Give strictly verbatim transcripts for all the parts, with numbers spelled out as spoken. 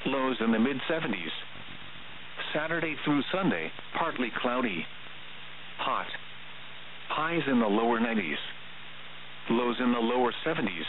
Lows in the mid seventies. Saturday through Sunday, partly cloudy. Hot. Highs in the lower nineties. Lows in the lower seventies.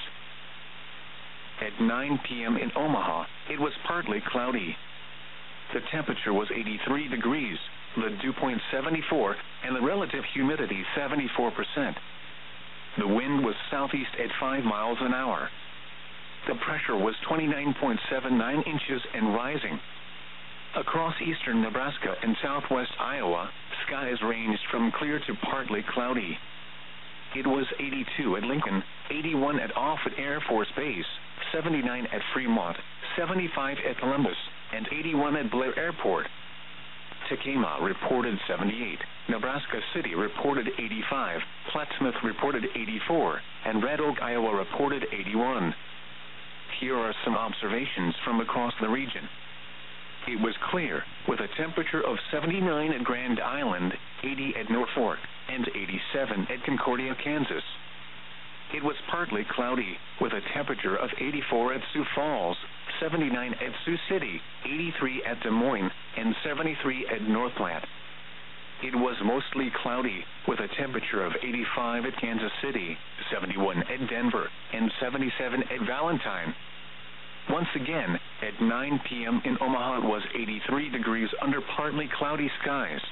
At nine p m in Omaha, it was partly cloudy. The temperature was eighty-three degrees, the dew point seventy-four, and the relative humidity seventy-four percent. The wind was southeast at five miles an hour. The pressure was twenty-nine point seven nine inches and rising. Across eastern Nebraska and southwest Iowa, skies ranged from clear to partly cloudy. It was eighty-two at Lincoln, eighty-one at Offutt Air Force Base, seventy-nine at Fremont, seventy-five at Columbus, and eighty-one at Blair Airport. Tekamah reported seventy-eight, Nebraska City reported eighty-five, Plattsmouth reported eighty-four, and Red Oak, Iowa reported eighty-one. Here are some observations from across the region. It was clear, with a temperature of seventy-nine at Grand Island, eighty at Norfolk, and eighty-seven at Concordia, Kansas. It was partly cloudy, with a temperature of eighty-four at Sioux Falls, seventy-nine at Sioux City, eighty-three at Des Moines, and seventy-three at North Platte. It was mostly cloudy, with a temperature of eighty-five at Kansas City, seventy-one at Denver, and seventy-seven at Valentine. Once again, at nine p m in Omaha it was eighty-three degrees under partly cloudy skies.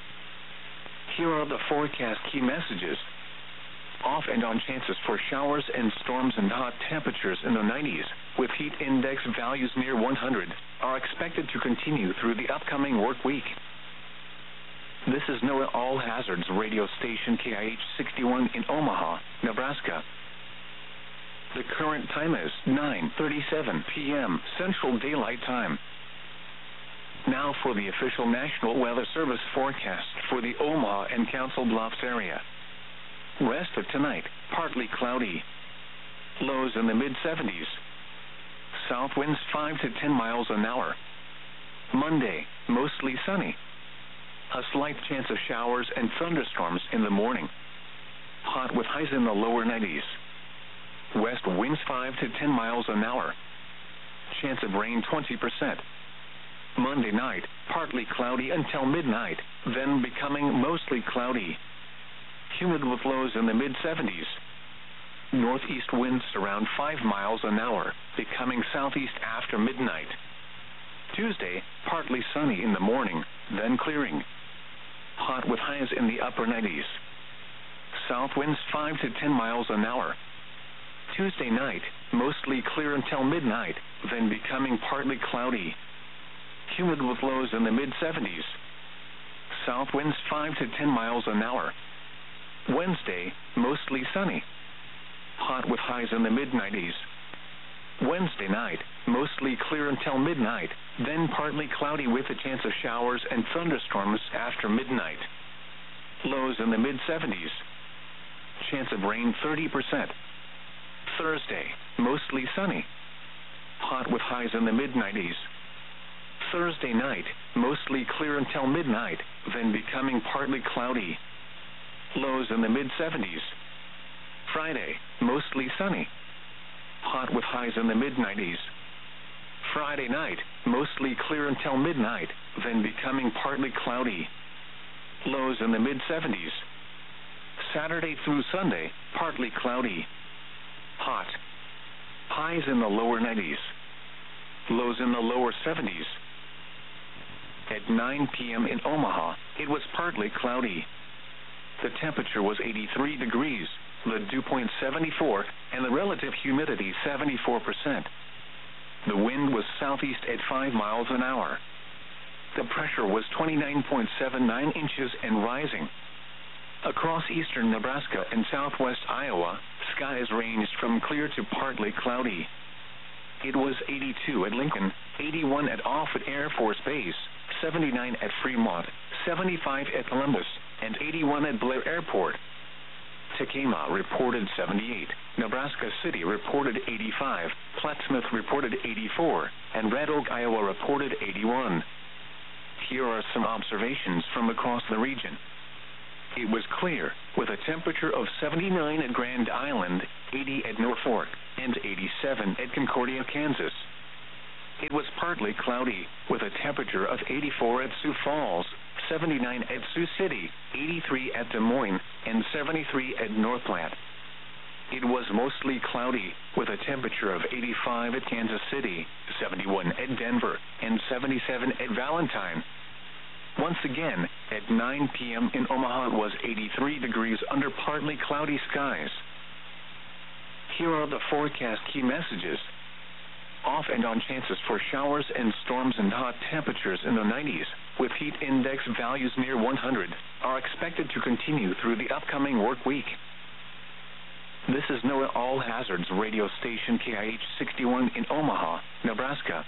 Here are the forecast key messages. Off and on chances for showers and storms and hot temperatures in the nineties, with heat index values near one hundred, are expected to continue through the upcoming work week. This is NOAA All Hazards radio station K I H sixty-one in Omaha, Nebraska. The current time is nine thirty-seven p m Central Daylight Time. Now for the official National Weather Service forecast for the Omaha and Council Bluffs area. Rest of tonight, partly cloudy. Lows in the mid seventies. South winds five to ten miles an hour. Monday, mostly sunny. A slight chance of showers and thunderstorms in the morning. Hot with highs in the lower nineties. West winds five to ten miles an hour. Chance of rain twenty percent. Monday night, partly cloudy until midnight, then becoming mostly cloudy. Humid with lows in the mid seventies. Northeast winds around five miles an hour, becoming southeast after midnight. Tuesday, partly sunny in the morning, then clearing. Hot with highs in the upper nineties. South winds five to ten miles an hour. Tuesday night, mostly clear until midnight, then becoming partly cloudy. Humid with lows in the mid seventies. South winds five to ten miles an hour. Wednesday, mostly sunny. Hot with highs in the mid nineties. Wednesday night, mostly clear until midnight, then partly cloudy with a chance of showers and thunderstorms after midnight. Lows in the mid seventies. Chance of rain thirty percent. Thursday, mostly sunny. Hot with highs in the mid nineties. Thursday night, mostly clear until midnight, then becoming partly cloudy. Lows in the mid seventies. Friday, mostly sunny. Hot with highs in the mid nineties. Friday night, mostly clear until midnight, then becoming partly cloudy. Lows in the mid seventies. Saturday through Sunday, partly cloudy. Hot. Highs in the lower nineties. Lows in the lower seventies. At nine p m in Omaha, it was partly cloudy. The temperature was eighty-three degrees, the dew point seventy-four, and the relative humidity seventy-four percent. The wind was southeast at five miles an hour. The pressure was twenty-nine point seven nine inches and rising. Across eastern Nebraska and southwest Iowa, skies ranged from clear to partly cloudy. It was eighty-two at Lincoln, eighty-one at Offutt Air Force Base, seventy-nine at Fremont, seventy-five at Columbus, and eighty-one at Blair Airport. Tekamah reported seventy-eight, Nebraska City reported eighty-five, Plattsmouth reported eighty-four, and Red Oak, Iowa reported eighty-one. Here are some observations from across the region. It was clear, with a temperature of seventy-nine at Grand Island, eighty at Norfolk, and eighty-seven at Concordia, Kansas. it was partly cloudy, with a temperature of eighty-four at Sioux Falls, seventy-nine at Sioux City, eighty-three at Des Moines, and seventy-three at North Platte. It was mostly cloudy, with a temperature of eighty-five at Kansas City, seventy-one at Denver, and seventy-seven at Valentine. Once again, at nine p.m. in Omaha it was eighty-three degrees under partly cloudy skies. Here are the forecast key messages. Off and on chances for showers and storms and hot temperatures in the nineties, with heat index values near one hundred, are expected to continue through the upcoming work week. This is NOAA All Hazards radio station K I H sixty-one in Omaha, Nebraska.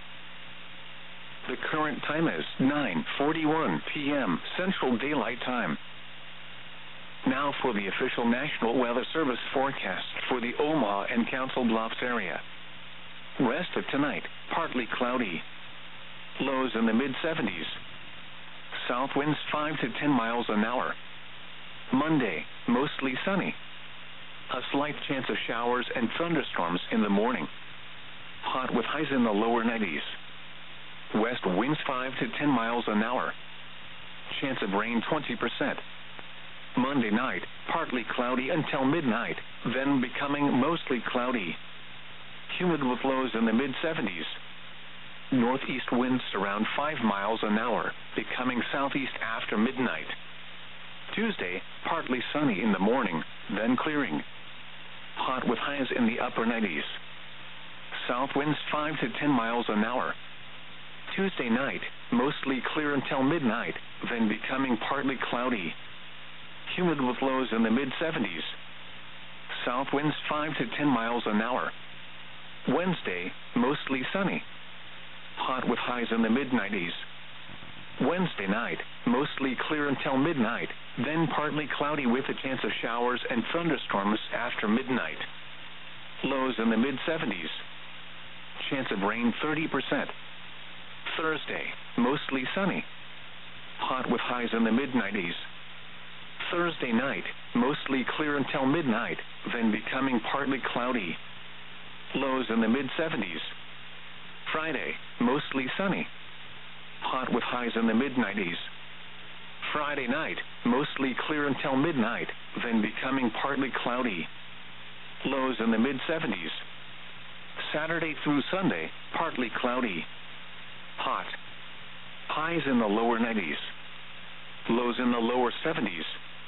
The current time is nine forty-one p.m. Central Daylight Time. Now for the official National Weather Service forecast for the Omaha and Council Bluffs area. Rest of tonight, partly cloudy. Lows in the mid seventies. South winds five to ten miles an hour. Monday, mostly sunny. A slight chance of showers and thunderstorms in the morning. Hot with highs in the lower nineties. West winds five to ten miles an hour. Chance of rain twenty percent. Monday night, partly cloudy until midnight, then becoming mostly cloudy. Humid with lows in the mid seventies. Northeast winds around five miles an hour, becoming southeast after midnight. Tuesday, partly sunny in the morning, then clearing. Hot with highs in the upper nineties. South winds five to ten miles an hour. Tuesday night, mostly clear until midnight, then becoming partly cloudy. Humid with lows in the mid seventies. South winds five to ten miles an hour. Wednesday, mostly sunny. Hot with highs in the mid nineties. Wednesday night, mostly clear until midnight, then partly cloudy with a chance of showers and thunderstorms after midnight. Lows in the mid seventies. Chance of rain thirty percent. Thursday, mostly sunny. Hot with highs in the mid nineties. Thursday night, mostly clear until midnight, then becoming partly cloudy. Lows in the mid seventies. Friday, mostly sunny. Hot with highs in the mid nineties. Friday night, mostly clear until midnight, then becoming partly cloudy. Lows in the mid seventies. Saturday through Sunday, partly cloudy. Hot. Highs in the lower nineties. Lows in the lower seventies.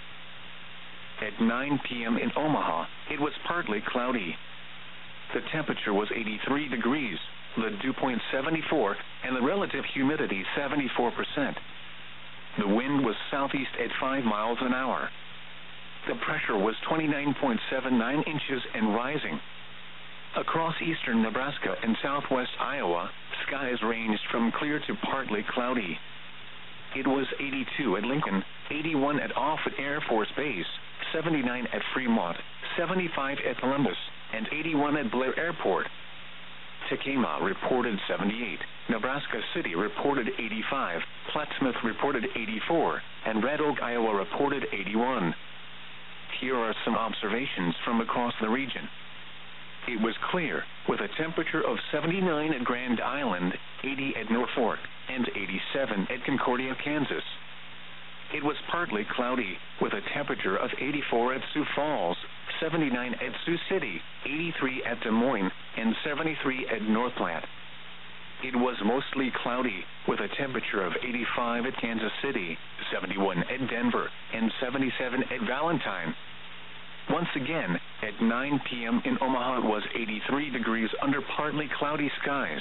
At nine p.m. in Omaha, it was partly cloudy. The temperature was eighty-three degrees, the dew point seventy-four, and the relative humidity seventy-four percent. The wind was southeast at five miles an hour. The pressure was twenty-nine point seven nine inches and rising. Across eastern Nebraska and southwest Iowa, skies ranged from clear to partly cloudy. It was eighty-two at Lincoln, eighty-one at Offutt Air Force Base, seventy-nine at Fremont, seventy-five at Columbus, and eighty-one at Blair Airport. Tekamah reported seventy-eight, Nebraska City reported eighty-five, Plattsmouth reported eighty-four, and Red Oak, Iowa reported eighty-one. Here are some observations from across the region. It was clear, with a temperature of seventy-nine at Grand Island, eighty at Norfolk, and eighty-seven at Concordia, Kansas. It was partly cloudy, with a temperature of eighty-four at Sioux Falls, seventy-nine at Sioux City, eighty-three at Des Moines, and seventy-three at North Platte. It was mostly cloudy, with a temperature of eighty-five at Kansas City, seventy-one at Denver, and seventy-seven at Valentine. Once again, at nine p.m. in Omaha it was eighty-three degrees under partly cloudy skies.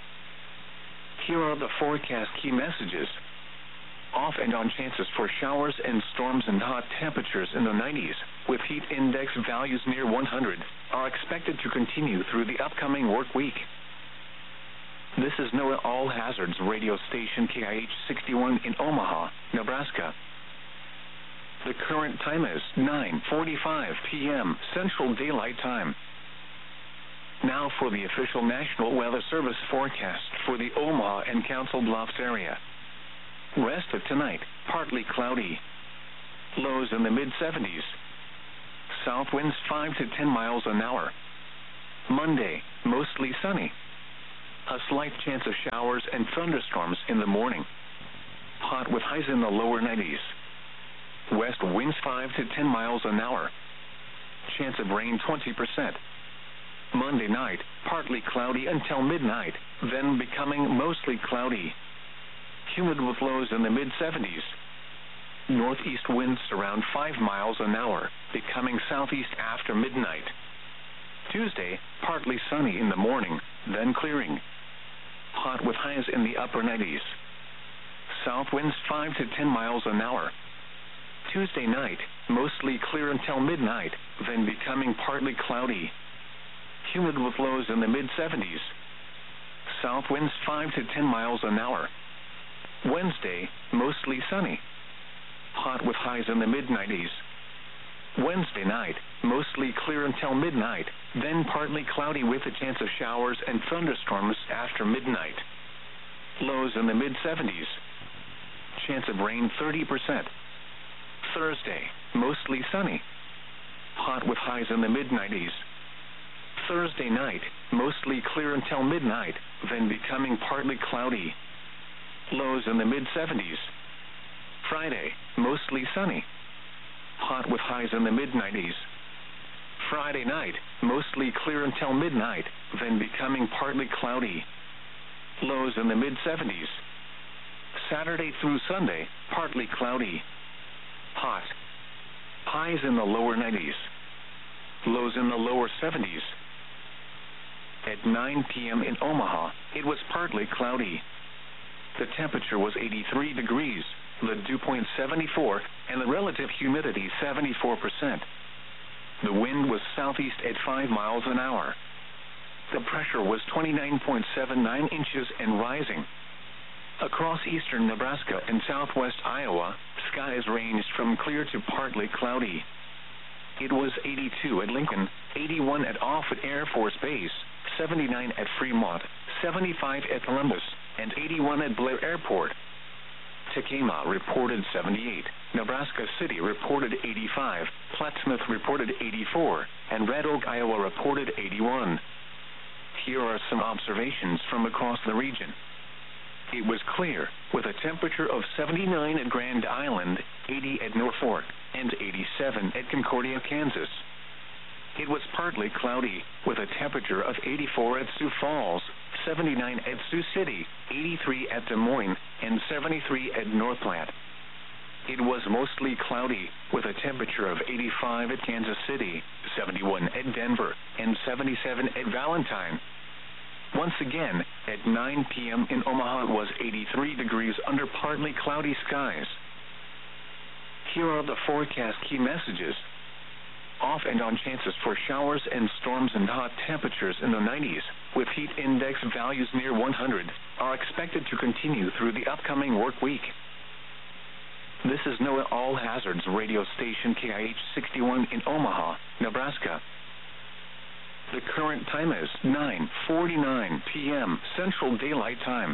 Here are the forecast key messages. Off and on chances for showers and storms and hot temperatures in the nineties, with heat index values near one hundred, are expected to continue through the upcoming work week. This is NOAA All Hazards radio station K I H sixty-one in Omaha, Nebraska. The current time is nine forty-five p.m. Central Daylight Time. Now for the official National Weather Service forecast for the Omaha and Council Bluffs area. Rest of tonight, partly cloudy. Lows in the mid seventies. South winds five to ten miles an hour. Monday, mostly sunny. A slight chance of showers and thunderstorms in the morning. Hot with highs in the lower nineties. West winds five to ten miles an hour. Chance of rain twenty percent. Monday night, partly cloudy until midnight, then becoming mostly cloudy. Humid with lows in the mid seventies. Northeast winds around five miles an hour, becoming southeast after midnight. Tuesday, partly sunny in the morning, then clearing. Hot with highs in the upper nineties. South winds five to ten miles an hour. Tuesday night, mostly clear until midnight, then becoming partly cloudy. Humid with lows in the mid seventies. South winds five to ten miles an hour. Wednesday, mostly sunny. Hot with highs in the mid nineties. Wednesday night, mostly clear until midnight, then partly cloudy with a chance of showers and thunderstorms after midnight. Lows in the mid seventies. Chance of rain thirty percent. Thursday, mostly sunny. Hot with highs in the mid nineties. Thursday night, mostly clear until midnight, then becoming partly cloudy. Lows in the mid seventies. Friday, mostly sunny. Hot with highs in the mid nineties. Friday night, mostly clear until midnight, then becoming partly cloudy. Lows in the mid seventies. Saturday through Sunday, partly cloudy. Hot. Highs in the lower nineties. Lows in the lower seventies. At nine p.m. in Omaha, it was partly cloudy. The temperature was eighty-three degrees, the dew point seventy-four, and the relative humidity seventy-four percent. The wind was southeast at five miles an hour. The pressure was twenty-nine point seven nine inches and rising. Across eastern Nebraska and southwest Iowa, skies ranged from clear to partly cloudy. It was eighty-two at Lincoln, eighty-one at Offutt Air Force Base, seventy-nine at Fremont, seventy-five at Columbus, and eighty-one at Blair Airport. Tekamah reported seventy-eight, Nebraska City reported eighty-five, Plattsmouth reported eighty-four, and Red Oak, Iowa reported eighty-one. Here are some observations from across the region. It was clear, with a temperature of seventy-nine at Grand Island, eighty at Norfolk, and eighty-seven at Concordia, Kansas. It was partly cloudy, with a temperature of eighty-four at Sioux Falls, seventy-nine at Sioux City, eighty-three at Des Moines, and seventy-three at North Platte. It was mostly cloudy, with a temperature of eighty-five at Kansas City, seventy-one at Denver, and seventy-seven at Valentine. Once again, at nine p.m. in Omaha, it was eighty-three degrees under partly cloudy skies. Here are the forecast key messages. Off and on chances for showers and storms and hot temperatures in the nineties, with heat index values near one hundred, are expected to continue through the upcoming work week. This is NOAA All Hazards radio station K I H sixty-one in Omaha, Nebraska. The current time is nine forty-nine p.m. Central Daylight Time.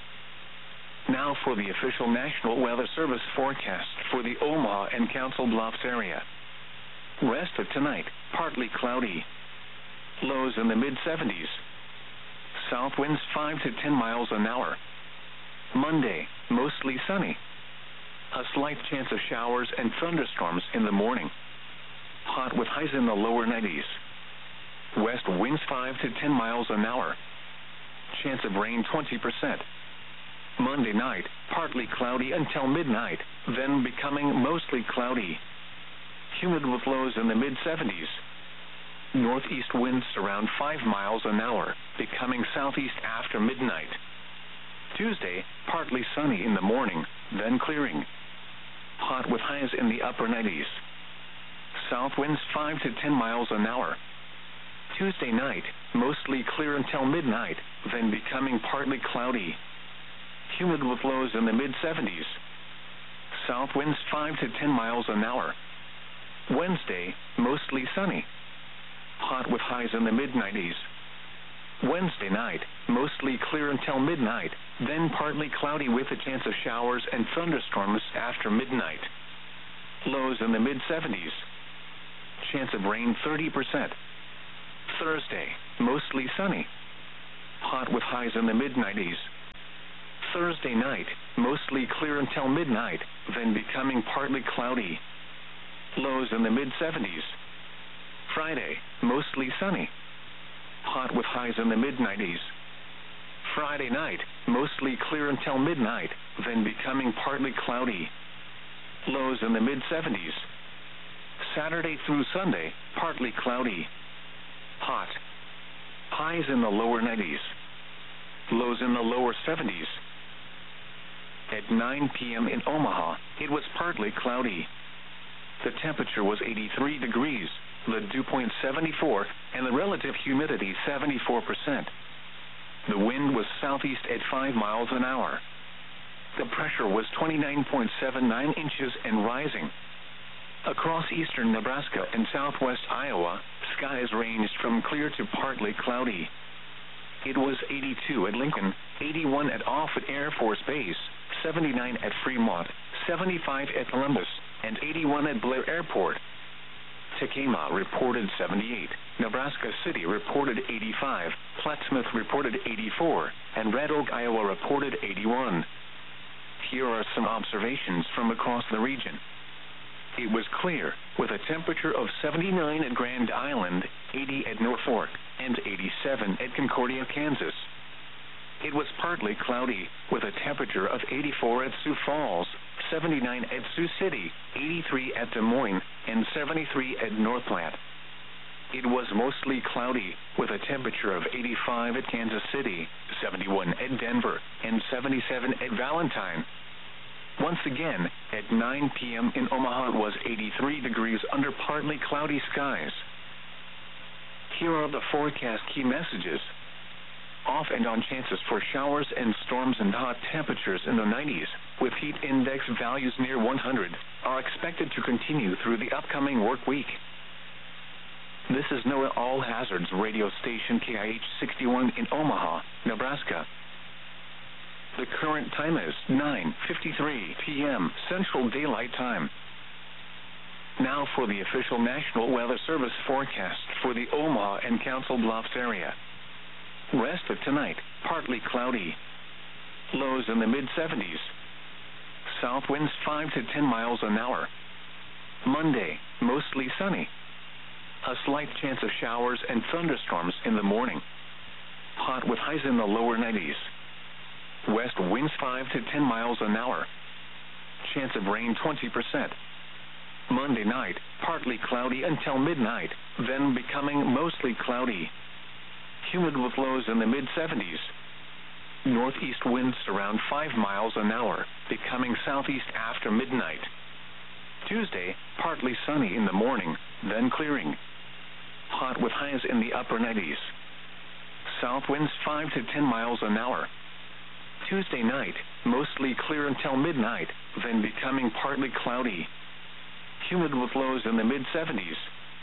Now for the official National Weather Service forecast for the Omaha and Council Bluffs area. Rest of tonight, partly cloudy. Lows in the mid seventies. South winds five to ten miles an hour. Monday, mostly sunny. A slight chance of showers and thunderstorms in the morning. Hot with highs in the lower nineties. West winds five to ten miles an hour. Chance of rain twenty percent. Monday night, partly cloudy until midnight, then becoming mostly cloudy. Humid with lows in the mid seventies. Northeast winds around five miles an hour, becoming southeast after midnight. Tuesday, partly sunny in the morning, then clearing. Hot with highs in the upper nineties. South winds five to ten miles an hour. Tuesday night, mostly clear until midnight, then becoming partly cloudy. Humid with lows in the mid seventies. South winds five to ten miles an hour. Wednesday, mostly sunny. Hot with highs in the mid nineties. Wednesday night, mostly clear until midnight, then partly cloudy with a chance of showers and thunderstorms after midnight. Lows in the mid seventies. Chance of rain thirty percent. Thursday, mostly sunny. hot with highs in the mid nineties. Thursday night, mostly clear until midnight, then becoming partly cloudy. Lows in the mid seventies. Friday, mostly sunny. Hot with highs in the mid nineties. Friday night, mostly clear until midnight, then becoming partly cloudy. Lows in the mid seventies. Saturday through Sunday, partly cloudy. Hot. Highs in the lower nineties. Lows in the lower seventies. At nine p.m. in Omaha, it was partly cloudy. The temperature was eighty-three degrees, the dew point seventy-four, and the relative humidity seventy-four percent. The wind was southeast at five miles an hour. The pressure was twenty-nine point seven nine inches and rising. Across eastern Nebraska and southwest Iowa, skies ranged from clear to partly cloudy. It was eighty-two at Lincoln, eighty-one at Offutt Air Force Base, seventy-nine at Fremont, seventy-five at Columbus, and eighty-one at Blair Airport. Tekema reported seventy-eight, Nebraska City reported eighty-five, Plattsmouth reported eighty-four, and Red Oak, Iowa reported eighty-one. Here are some observations from across the region. It was clear, with a temperature of seventy-nine at Grand Island, eighty at Norfolk, and eighty-seven at Concordia, Kansas. It was partly cloudy, with a temperature of eighty-four at Sioux Falls, seventy-nine at Sioux City, eighty-three at Des Moines, and seventy-three at North Platte. It was mostly cloudy, with a temperature of eighty-five at Kansas City, seventy-one at Denver, and seventy-seven at Valentine. Once again, at nine p.m. in Omaha it was eighty-three degrees under partly cloudy skies. Here are the forecast key messages. Off and on chances for showers and storms and hot temperatures in the nineties, with heat index values near one hundred, are expected to continue through the upcoming work week. This is NOAA All Hazards radio station K I H sixty-one in Omaha, Nebraska. The current time is nine fifty-three p.m. Central Daylight Time. Now for the official National Weather Service forecast for the Omaha and Council Bluffs area. Rest of tonight, partly cloudy. Lows in the mid seventies. South winds five to ten miles an hour. Monday, mostly sunny. A slight chance of showers and thunderstorms in the morning. Hot with highs in the lower nineties. West winds five to ten miles an hour. Chance of rain twenty percent. Monday night, partly cloudy until midnight, then becoming mostly cloudy. Humid with lows in the mid seventies. Northeast winds around five miles an hour, becoming southeast after midnight. Tuesday, partly sunny in the morning, then clearing. Hot with highs in the upper nineties. South winds five to ten miles an hour. Tuesday night, mostly clear until midnight, then becoming partly cloudy. Humid with lows in the mid seventies.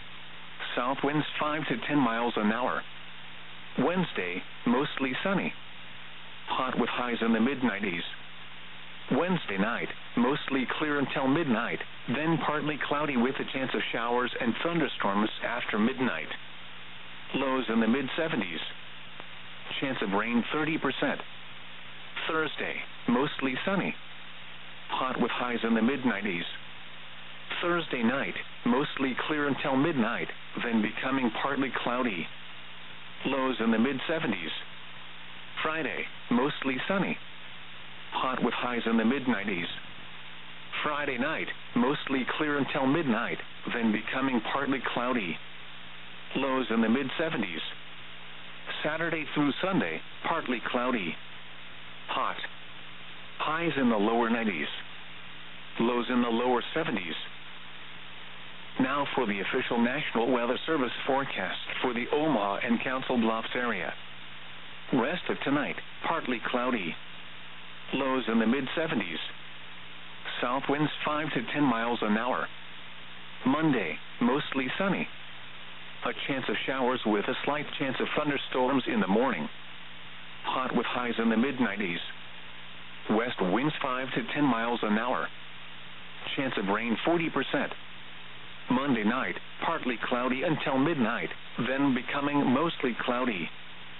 South winds five to ten miles an hour. Wednesday, mostly sunny. Hot with highs in the mid nineties. Wednesday night, mostly clear until midnight, then partly cloudy with a chance of showers and thunderstorms after midnight. Lows in the mid seventies. Chance of rain thirty percent. Thursday, mostly sunny. Hot with highs in the mid nineties. Thursday night, mostly clear until midnight, then becoming partly cloudy. Lows in the mid seventies. Friday, mostly sunny. Hot with highs in the mid nineties. Friday night, mostly clear until midnight, then becoming partly cloudy. Lows in the mid seventies. Saturday through Sunday, partly cloudy. Hot. Highs in the lower nineties. Lows in the lower seventies. Now for the official National Weather Service forecast for the Omaha and Council Bluffs area. Rest of tonight, partly cloudy. Lows in the mid seventies. South winds five to ten miles an hour. Monday, mostly sunny. A chance of showers with a slight chance of thunderstorms in the morning. Hot with highs in the mid nineties. West winds five to ten miles an hour. Chance of rain forty percent. Monday night, partly cloudy until midnight, then becoming mostly cloudy.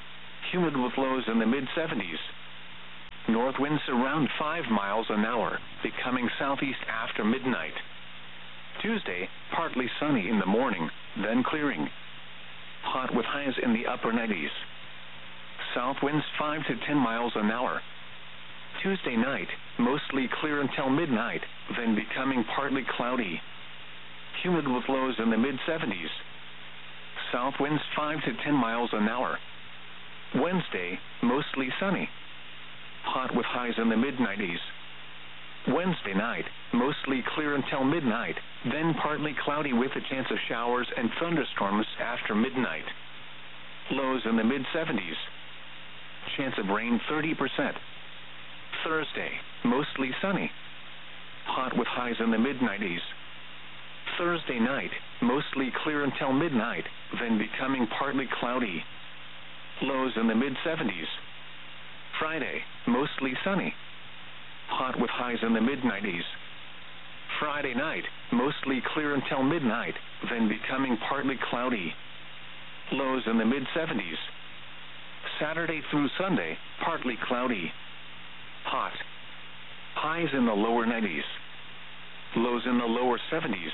humid with lows in the mid seventies. North winds around five miles an hour, becoming southeast after midnight. Tuesday, partly sunny in the morning, then clearing. Hot with highs in the upper nineties. South winds five to ten miles an hour. Tuesday night, mostly clear until midnight, then becoming partly cloudy. Humid with lows in the mid seventies. South winds five to ten miles an hour. Wednesday, mostly sunny. Hot with highs in the mid nineties. Wednesday night, mostly clear until midnight, then partly cloudy with a chance of showers and thunderstorms after midnight. Lows in the mid seventies. Chance of rain thirty percent. Thursday, mostly sunny. Hot with highs in the mid nineties. Thursday night, mostly clear until midnight, then becoming partly cloudy. Lows in the mid seventies. Friday, mostly sunny. Hot with highs in the mid nineties. Friday night, mostly clear until midnight, then becoming partly cloudy. Lows in the mid seventies. Saturday through Sunday, partly cloudy. Hot. Highs in the lower nineties. Lows in the lower seventies.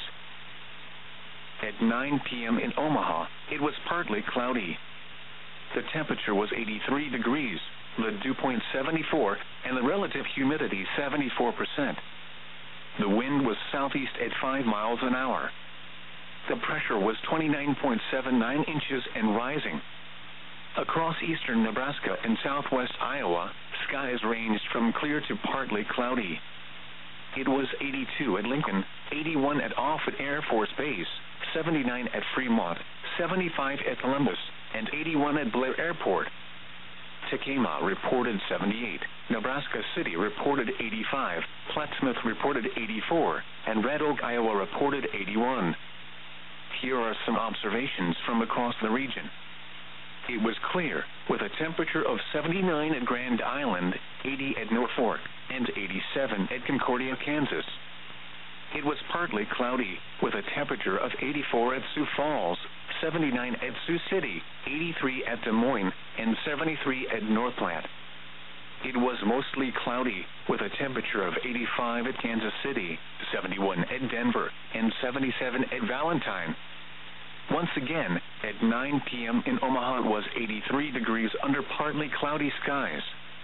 At nine p.m. in Omaha, it was partly cloudy. The temperature was eighty-three degrees, the dew point seventy-four, and the relative humidity seventy-four percent. The wind was southeast at five miles an hour. The pressure was twenty-nine point seven nine inches and rising. Across eastern Nebraska and southwest Iowa, skies ranged from clear to partly cloudy. It was eighty-two at Lincoln, eighty-one at Offutt Air Force Base, seventy-nine at Fremont, seventy-five at Columbus, and eighty-one at Blair Airport. Tekamah reported seventy-eight, Nebraska City reported eighty-five, Plattsmouth reported eighty-four, and Red Oak, Iowa reported eighty-one. Here are some observations from across the region. It was clear, with a temperature of seventy-nine at Grand Island, eighty at Norfolk, and eighty-seven at Concordia, Kansas. It was partly cloudy, with a temperature of eighty-four at Sioux Falls, seventy-nine at Sioux City, eighty-three at Des Moines, and seventy-three at North Platte. It was mostly cloudy, with a temperature of eighty-five at Kansas City, seventy-one at Denver, and seventy-seven at Valentine. Once again, at nine p.m. in Omaha, it was eighty-three degrees under partly cloudy skies.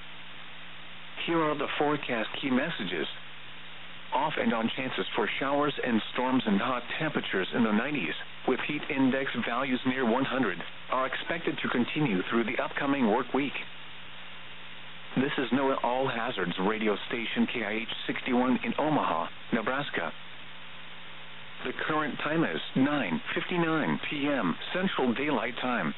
Here are the forecast key messages. Off and on chances for showers and storms and hot temperatures in the nineties, with heat index values near one hundred, are expected to continue through the upcoming work week. This is NOAA All Hazards radio station K I H sixty-one in Omaha, Nebraska. The current time is nine fifty-nine p.m. Central Daylight Time.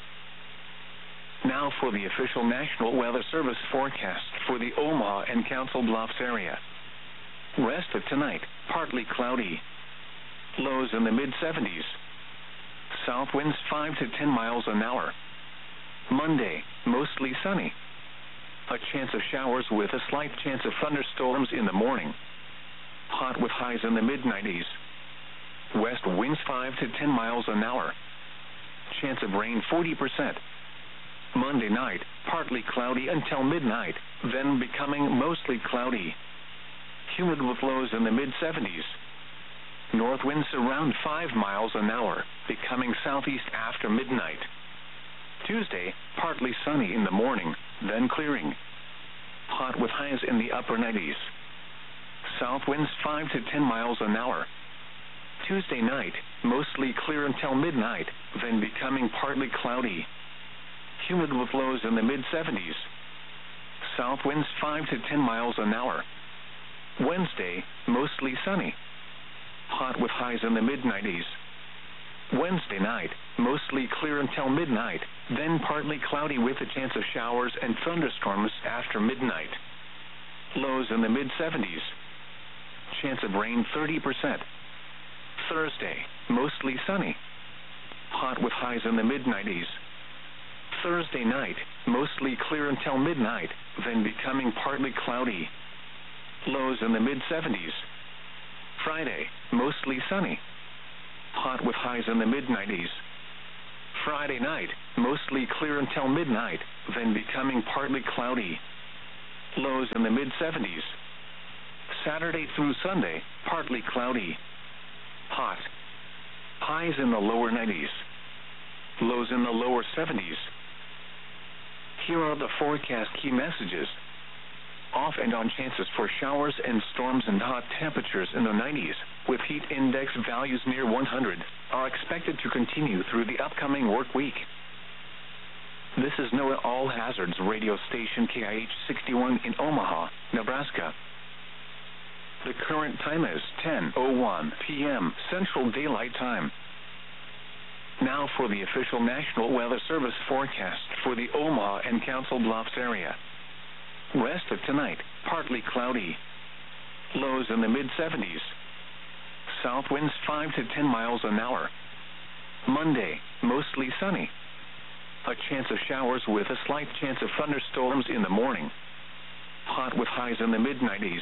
Now for the official National Weather Service forecast for the Omaha and Council Bluffs area. Rest of tonight, partly cloudy. Lows in the mid seventies. South winds five to ten miles an hour. Monday, mostly sunny. A chance of showers with a slight chance of thunderstorms in the morning. Hot with highs in the mid nineties. West winds five to ten miles an hour. Chance of rain forty percent. Monday night, partly cloudy until midnight, then becoming mostly cloudy. Humid with lows in the mid seventies. North winds around five miles an hour, becoming southeast after midnight. Tuesday, partly sunny in the morning, then clearing. Hot with highs in the upper nineties. South winds five to ten miles an hour. Tuesday night, mostly clear until midnight, then becoming partly cloudy. Humid with lows in the mid seventies. South winds five to ten miles an hour. Wednesday, mostly sunny. Hot with highs in the mid nineties. Wednesday night, mostly clear until midnight, then partly cloudy with a chance of showers and thunderstorms after midnight. Lows in the mid seventies. Chance of rain thirty percent. Thursday, mostly sunny. Hot with highs in the mid nineties. Thursday night, mostly clear until midnight, then becoming partly cloudy. Lows in the mid seventies. Friday, mostly sunny. Hot with highs in the mid nineties. Friday night, mostly clear until midnight, then becoming partly cloudy. Lows in the mid seventies. Saturday through Sunday, partly cloudy. Hot. Highs in the lower nineties. Lows in the lower seventies. Here are the forecast key messages. Off and on chances for showers and storms and hot temperatures in the nineties, with heat index values near one hundred, are expected to continue through the upcoming work week. This is NOAA All Hazards radio station K I H sixty-one in Omaha, Nebraska. The current time is ten oh one p m Central Daylight Time. Now for the official National Weather Service forecast for the Omaha and Council Bluffs area. Rest of tonight, partly cloudy. Lows in the mid seventies. South winds five to ten miles an hour. Monday, mostly sunny. A chance of showers with a slight chance of thunderstorms in the morning. Hot with highs in the mid nineties.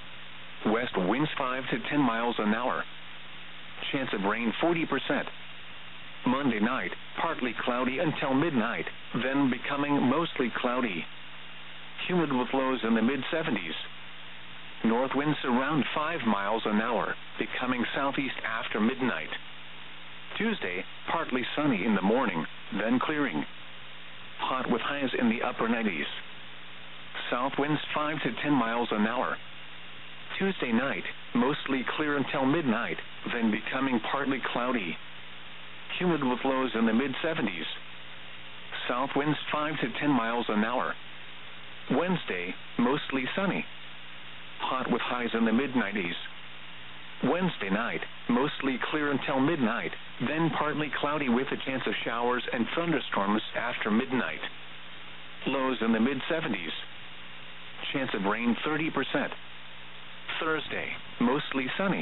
West winds five to ten miles an hour. Chance of rain forty percent. Monday night, partly cloudy until midnight, then becoming mostly cloudy. Humid with lows in the mid seventies. North winds around five miles an hour, becoming southeast after midnight. Tuesday, partly sunny in the morning, then clearing. Hot with highs in the upper nineties. South winds five to ten miles an hour. Tuesday night, mostly clear until midnight, then becoming partly cloudy. Humid with lows in the mid seventies. South winds five to ten miles an hour. Wednesday, mostly sunny. Hot with highs in the mid nineties. Wednesday night, mostly clear until midnight, then partly cloudy with a chance of showers and thunderstorms after midnight. Lows in the mid seventies. Chance of rain thirty percent. Thursday, mostly sunny.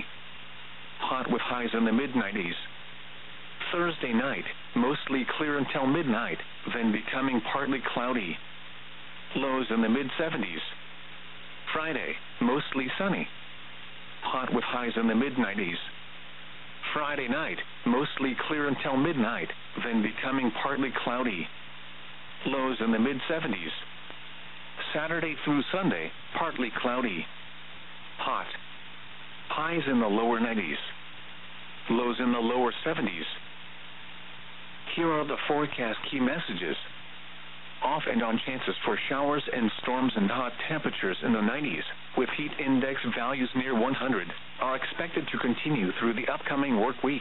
Hot with highs in the mid nineties. Thursday night, mostly clear until midnight, then becoming partly cloudy. Lows in the mid seventies. Friday, mostly sunny. Hot with highs in the mid nineties. Friday night, mostly clear until midnight, then becoming partly cloudy. Lows in the mid seventies. Saturday through Sunday, partly cloudy. Hot. Highs in the lower nineties. Lows in the lower seventies. Here are the forecast key messages. Off and on chances for showers and storms and hot temperatures in the nineties, with heat index values near one hundred, are expected to continue through the upcoming work week.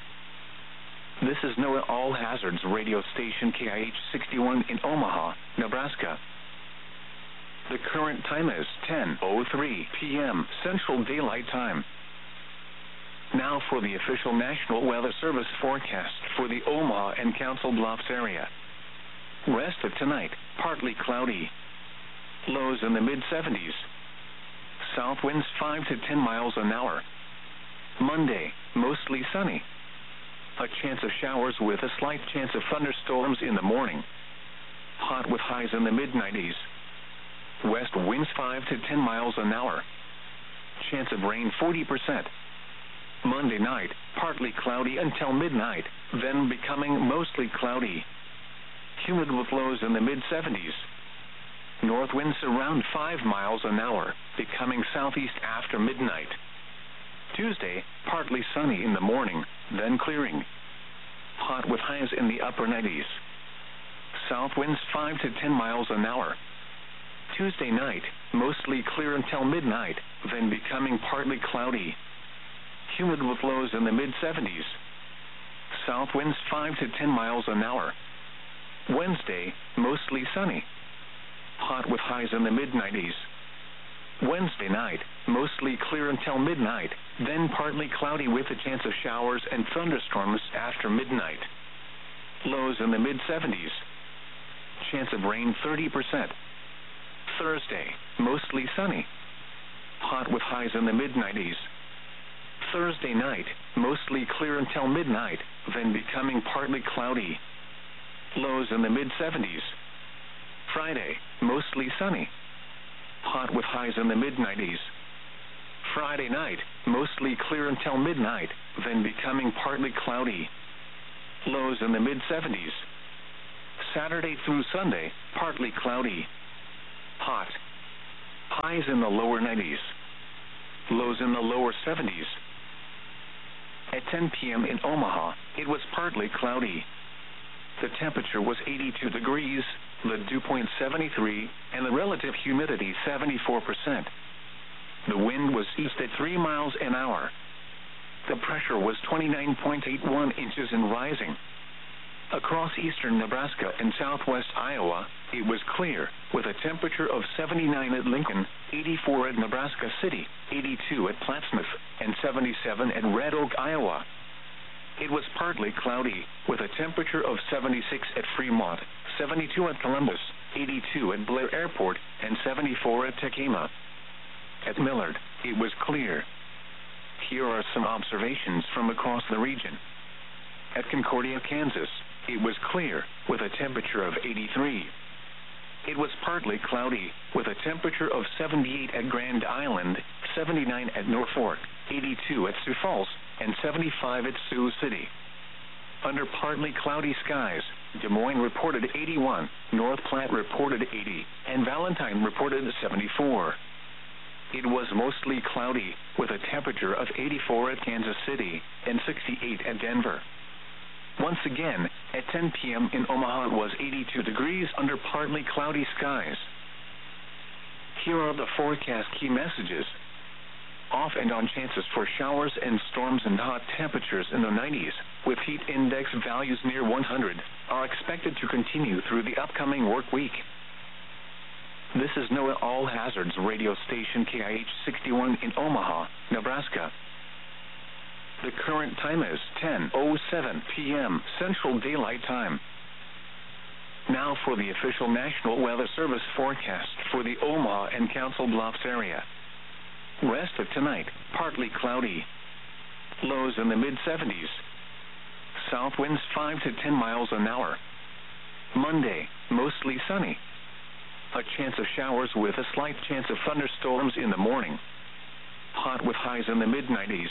This is NOAA All Hazards radio station K I H sixty-one in Omaha, Nebraska. The current time is ten oh three p m Central Daylight Time. Now for the official National Weather Service forecast for the Omaha and Council Bluffs area. Rest of tonight, partly cloudy. Lows in the mid seventies. South winds five to ten miles an hour. Monday, mostly sunny. A chance of showers with a slight chance of thunderstorms in the morning. Hot with highs in the mid nineties. West winds five to ten miles an hour. Chance of rain forty percent. Monday night, partly cloudy until midnight, then becoming mostly cloudy. Humid with lows in the mid seventies. North winds around five miles an hour, becoming southeast after midnight. Tuesday, partly sunny in the morning, then clearing. Hot with highs in the upper nineties. South winds five to ten miles an hour. Tuesday night, mostly clear until midnight, then becoming partly cloudy. Humid with lows in the mid seventies. South winds five to ten miles an hour. Wednesday, mostly sunny. Hot with highs in the mid nineties. Wednesday night, mostly clear until midnight, then partly cloudy with a chance of showers and thunderstorms after midnight. Lows in the mid seventies. Chance of rain thirty percent. Thursday, mostly sunny. Hot with highs in the mid nineties. Thursday night, mostly clear until midnight, then becoming partly cloudy. Lows in the mid seventies. Friday, mostly sunny. Hot with highs in the mid nineties. Friday night, mostly clear until midnight, then becoming partly cloudy. Lows in the mid seventies. Saturday through Sunday, partly cloudy. Hot. Highs in the lower nineties. Lows in the lower seventies. At ten p.m. in Omaha, it was partly cloudy. The temperature was eighty-two degrees, the dew point seventy-three, and the relative humidity seventy-four percent. The wind was east at three miles an hour. The pressure was twenty-nine point eight one inches and rising. Across eastern Nebraska and southwest Iowa, it was clear, with a temperature of seventy-nine at Lincoln, eighty-four at Nebraska City, eighty-two at Plattsmouth, and seventy-seven at Red Oak, Iowa. It was partly cloudy, with a temperature of seventy-six at Fremont, seventy-two at Columbus, eighty-two at Blair Airport, and seventy-four at Tekema. At Millard, it was clear. Here are some observations from across the region. At Concordia, Kansas, it was clear, with a temperature of eighty-three. It was partly cloudy, with a temperature of seventy-eight at Grand Island, seventy-nine at Norfolk, eighty-two at Sioux Falls, and seventy-five at Sioux City. Under partly cloudy skies, Des Moines reported eighty-one, North Platte reported eighty, and Valentine reported seventy-four. It was mostly cloudy, with a temperature of eighty-four at Kansas City and sixty-eight at Denver. Once again, at ten p.m. in Omaha it was eighty-two degrees under partly cloudy skies. Here are the forecast key messages. Off and on chances for showers and storms and hot temperatures in the nineties, with heat index values near one hundred, are expected to continue through the upcoming work week. This is NOAA All Hazards radio station K I H sixty-one in Omaha, Nebraska. The current time is ten oh seven p.m. Central Daylight Time. Now for the official National Weather Service forecast for the Omaha and Council Bluffs area. Rest of tonight, partly cloudy. Lows in the mid seventies. South winds five to ten miles an hour. Monday, mostly sunny. A chance of showers with a slight chance of thunderstorms in the morning. Hot with highs in the mid nineties.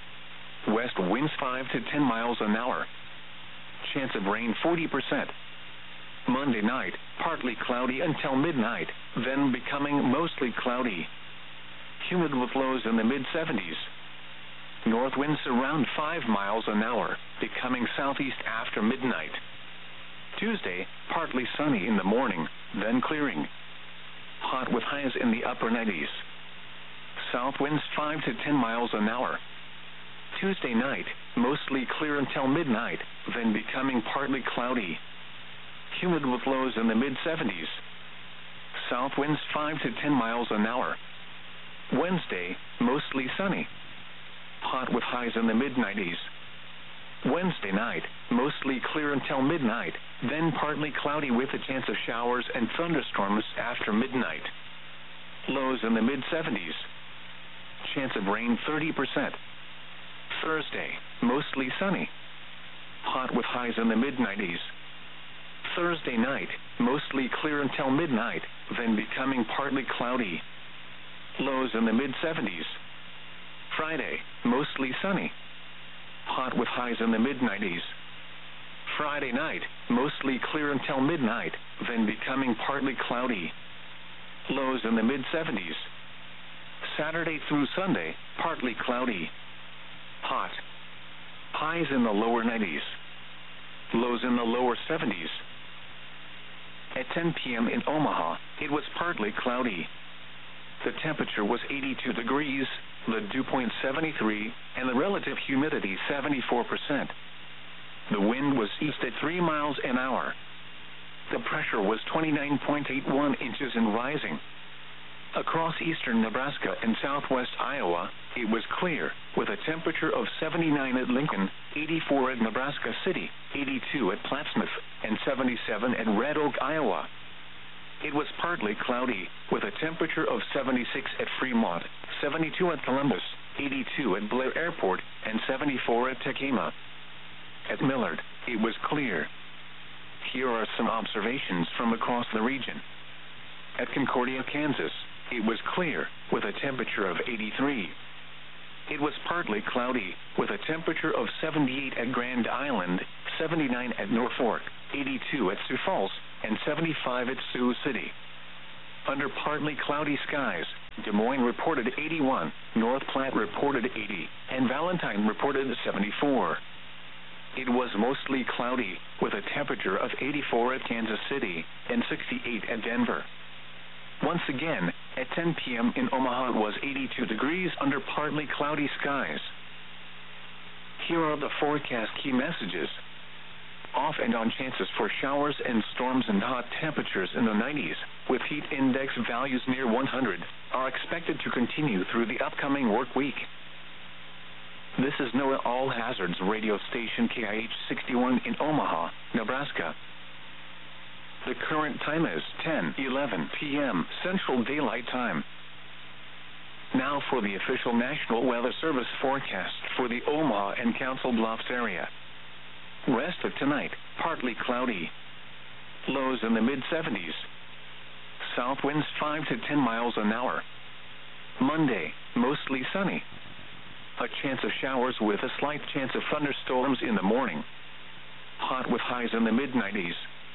West winds five to ten miles an hour. Chance of rain forty percent. Monday night, partly cloudy until midnight, then becoming mostly cloudy. Humid with lows in the mid seventies. North winds around five miles an hour, becoming southeast after midnight. Tuesday, partly sunny in the morning, then clearing. Hot with highs in the upper nineties. South winds five to ten miles an hour. Tuesday night, mostly clear until midnight, then becoming partly cloudy. Humid with lows in the mid seventies. South winds five to ten miles an hour. Wednesday, mostly sunny. Hot with highs in the mid nineties. Wednesday night, mostly clear until midnight, then partly cloudy with a chance of showers and thunderstorms after midnight. Lows in the mid seventies. Chance of rain thirty percent. Thursday, mostly sunny. Hot with highs in the mid nineties. Thursday night, mostly clear until midnight, then becoming partly cloudy. Lows in the mid seventies. Friday, mostly sunny. Hot with highs in the mid nineties. Friday night, mostly clear until midnight, then becoming partly cloudy. Lows in the mid seventies. Saturday through Sunday, partly cloudy. Hot. Highs in the lower nineties. Lows in the lower seventies. At ten p.m. in Omaha, it was partly cloudy. The temperature was eighty-two degrees, the dew point seventy-three, and the relative humidity seventy-four percent. The wind was east at three miles an hour. The pressure was twenty-nine point eight one inches and rising. Across eastern Nebraska and southwest Iowa, it was clear, with a temperature of seventy-nine at Lincoln, eighty-four at Nebraska City, eighty-two at Plattsmouth, and seventy-seven at Red Oak, Iowa. It was partly cloudy, with a temperature of seventy-six at Fremont, seventy-two at Columbus, eighty-two at Blair Airport, and seventy-four at Tekema. At Millard, it was clear. Here are some observations from across the region. At Concordia, Kansas, it was clear, with a temperature of eighty-three. it was partly cloudy, with a temperature of seventy-eight at Grand Island, seventy-nine at Norfolk, eighty-two at Sioux Falls, and seventy-five at Sioux City. Under partly cloudy skies, Des Moines reported eighty-one, North Platte reported eighty, and Valentine reported seventy-four. It was mostly cloudy, with a temperature of eighty-four at Kansas City and sixty-eight at Denver. Once again, at ten p.m. in Omaha it was eighty-two degrees under partly cloudy skies. Here are the forecast key messages. Off and on chances for showers and storms and hot temperatures in the nineties, with heat index values near one hundred, are expected to continue through the upcoming work week. This is NOAA All Hazards radio station K I H sixty-one in Omaha, Nebraska. The current time is ten eleven p.m. Central Daylight Time. Now for the official National Weather Service forecast for the Omaha and Council Bluffs area. Rest of tonight, partly cloudy. Lows in the mid seventies. South winds five to ten miles an hour. Monday, mostly sunny. A chance of showers with a slight chance of thunderstorms in the morning. Hot with highs in the mid nineties.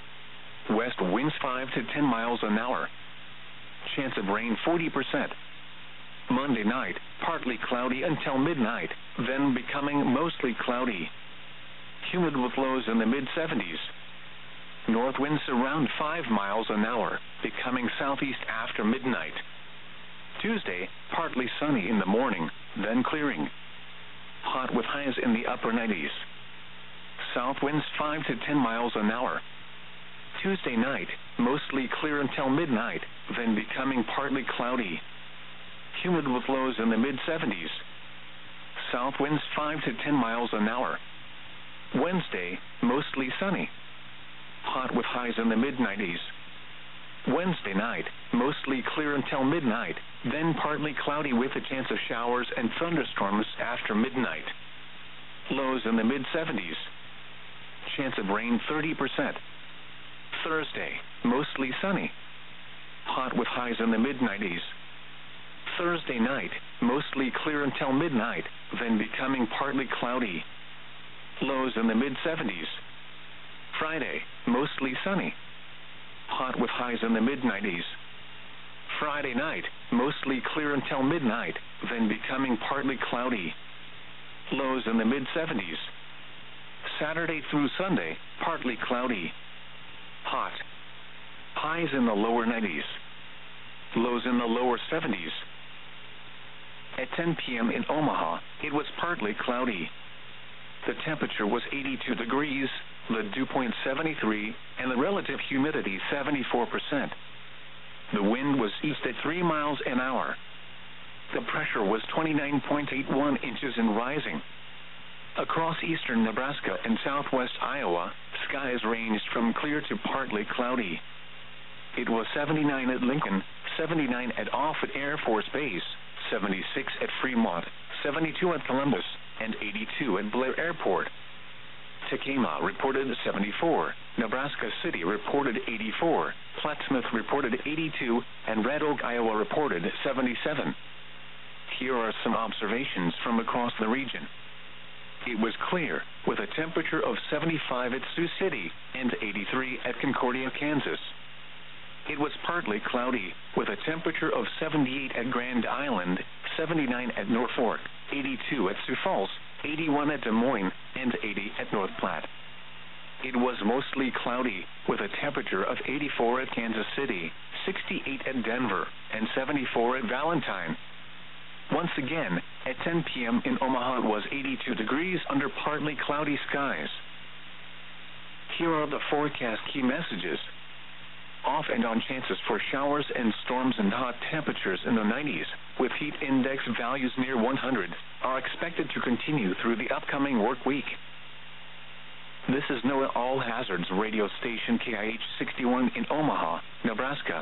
West winds five to ten miles an hour. Chance of rain forty percent. Monday night, partly cloudy until midnight, then becoming mostly cloudy. Humid with lows in the mid seventies. North winds around five miles an hour, becoming southeast after midnight. Tuesday, partly sunny in the morning, then clearing. Hot with highs in the upper nineties. South winds five to ten miles an hour. Tuesday night, mostly clear until midnight, then becoming partly cloudy. Humid with lows in the mid seventies. South winds five to ten miles an hour. Wednesday, mostly sunny. Hot with highs in the mid nineties. Wednesday night, mostly clear until midnight, then partly cloudy with a chance of showers and thunderstorms after midnight. Lows in the mid seventies. Chance of rain thirty percent. Thursday, mostly sunny. Hot with highs in the mid nineties. Thursday night, mostly clear until midnight, then becoming partly cloudy. Lows in the mid seventies. Friday, mostly sunny. Hot with highs in the mid nineties. Friday night, mostly clear until midnight, then becoming partly cloudy. Lows in the mid seventies. Saturday through Sunday, partly cloudy. Hot. Highs in the lower nineties. Lows in the lower seventies. At ten p.m. in Omaha, it was partly cloudy. The temperature was eighty-two degrees, the dew point seventy-three, and the relative humidity seventy-four percent. The wind was east at three miles an hour. The pressure was twenty-nine point eight one inches and rising. Across eastern Nebraska and southwest Iowa, skies ranged from clear to partly cloudy. It was seventy-nine at Lincoln, seventy-nine at Offutt Air Force Base, seventy-six at Fremont, seventy-two at Columbus, and eighty-two at Blair Airport. Tekema reported seventy-four, Nebraska City reported eighty-four, Plattsmouth reported eighty-two, and Red Oak, Iowa reported seventy-seven. Here are some observations from across the region. It was clear, with a temperature of seventy-five at Sioux City and eighty-three at Concordia, Kansas. It was partly cloudy, with a temperature of seventy-eight at Grand Island, seventy-nine at Norfolk, eighty-two at Sioux Falls, eighty-one at Des Moines, and eighty at North Platte. It was mostly cloudy, with a temperature of eighty-four at Kansas City, sixty-eight at Denver, and seventy-four at Valentine. Once again, at ten p.m. in Omaha it was eighty-two degrees under partly cloudy skies. Here are the forecast key messages. Off and on chances for showers and storms and hot temperatures in the nineties, with heat index values near one hundred, are expected to continue through the upcoming work week. This is NOAA All Hazards radio station K I H sixty-one in Omaha, Nebraska.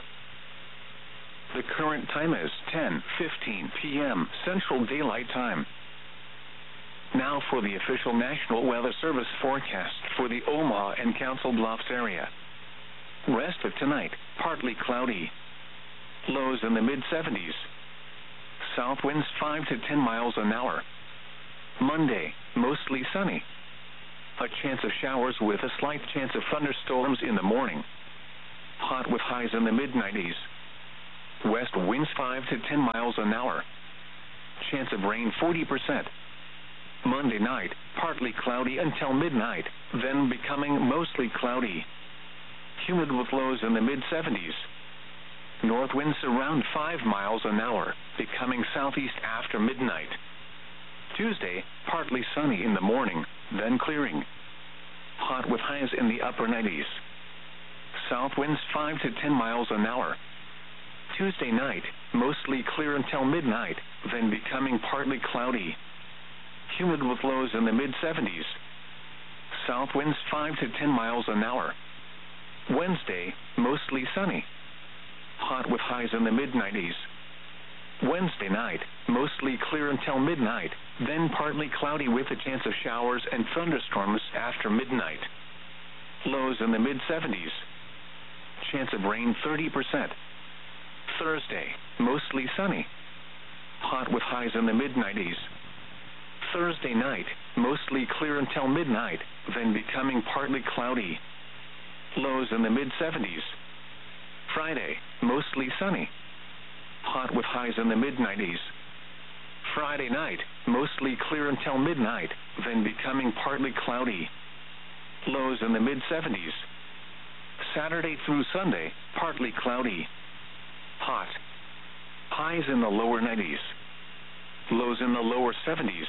The current time is ten fifteen p.m. Central Daylight Time. Now for the official National Weather Service forecast for the Omaha and Council Bluffs area. Rest of tonight, partly cloudy. Lows in the mid seventies. South winds five to ten miles an hour. Monday, mostly sunny. A chance of showers with a slight chance of thunderstorms in the morning. Hot with highs in the mid nineties. West winds five to ten miles an hour. Chance of rain forty percent. Monday night, partly cloudy until midnight, then becoming mostly cloudy. Humid with lows in the mid seventies. North winds around five miles an hour, becoming southeast after midnight. Tuesday, partly sunny in the morning, then clearing. Hot with highs in the upper nineties. South winds five to ten miles an hour. Tuesday night, mostly clear until midnight, then becoming partly cloudy. Humid with lows in the mid seventies. South winds five to ten miles an hour. Wednesday, mostly sunny. Hot with highs in the mid nineties. Wednesday night, mostly clear until midnight, then partly cloudy with a chance of showers and thunderstorms after midnight. Lows in the mid seventies. Chance of rain thirty percent. Thursday, mostly sunny. Hot with highs in the mid nineties. Thursday night, mostly clear until midnight, then becoming partly cloudy. Lows in the mid seventies. Friday, mostly sunny. Hot with highs in the mid nineties. Friday night, mostly clear until midnight, then becoming partly cloudy. Lows in the mid seventies. Saturday through Sunday, partly cloudy. Hot. Highs in the lower nineties. Lows in the lower seventies.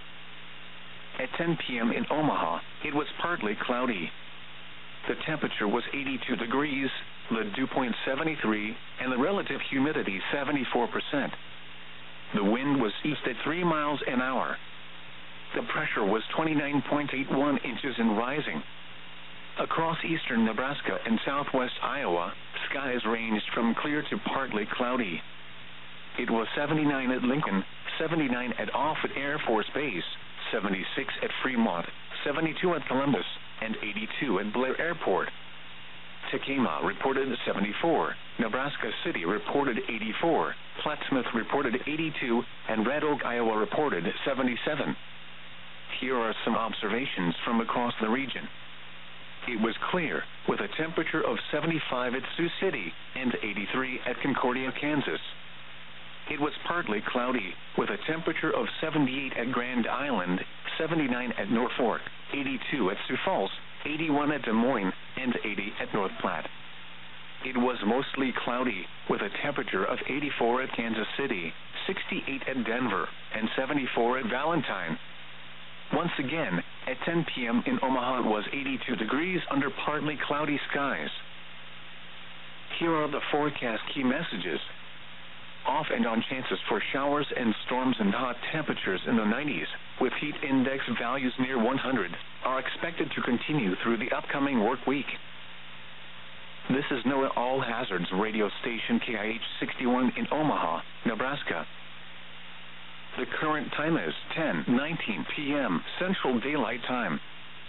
At ten p.m. in Omaha, it was partly cloudy. The temperature was eighty-two degrees, the dew point seventy-three, and the relative humidity seventy-four percent. The wind was east at three miles an hour. The pressure was twenty-nine point eight one inches and rising. Across eastern Nebraska and southwest Iowa, skies ranged from clear to partly cloudy. It was seventy-nine at Lincoln, seventy-nine at Offutt Air Force Base, seventy-six at Fremont, seventy-two at Columbus, and eighty-two at Blair Airport. Tekamah reported seventy-four, Nebraska City reported eighty-four, Plattsmouth reported eighty-two, and Red Oak, Iowa reported seventy-seven. Here are some observations from across the region. It was clear, with a temperature of seventy-five at Sioux City and eighty-three at Concordia, Kansas. It was partly cloudy, with a temperature of seventy-eight at Grand Island, seventy-nine at Norfolk, eighty-two at Sioux Falls, eighty-one at Des Moines, and eighty at North Platte. It was mostly cloudy, with a temperature of eighty-four at Kansas City, sixty-eight at Denver, and seventy-four at Valentine. Once again, at ten p.m. in Omaha it was eighty-two degrees under partly cloudy skies. Here are the forecast key messages. Off and on chances for showers and storms and hot temperatures in the nineties, with heat index values near one hundred, are expected to continue through the upcoming work week. This is NOAA All Hazards radio station K I H sixty-one in Omaha, Nebraska. The current time is ten nineteen p.m. Central Daylight Time.